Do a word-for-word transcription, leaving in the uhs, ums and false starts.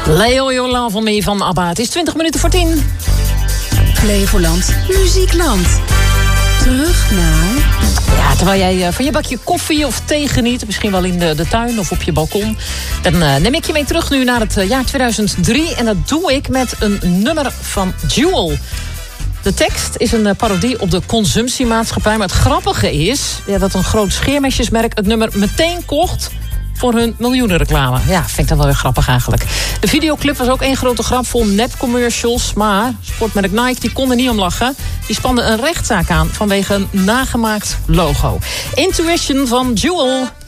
Leo Your Love on Me van ABBA. Het is twintig minuten voor tien. Flevoland, Muziekland. Terug naar... Ja, terwijl jij van je bakje koffie of thee geniet, misschien wel in de, de tuin of op je balkon, dan uh, neem ik je mee terug nu naar het uh, jaar tweeduizend drie. En dat doe ik met een nummer van Jewel. De tekst is een parodie op de consumptiemaatschappij. Maar het grappige is ja, dat een groot scheermesjesmerk het nummer meteen kocht voor hun miljoenenreclame. Ja, vind ik dat wel weer grappig eigenlijk. De videoclip was ook één grote grap vol nepcommercials. Maar sportmerk Nike die kon er niet om lachen. Die spande een rechtszaak aan vanwege een nagemaakt logo. Intuition van Jewel.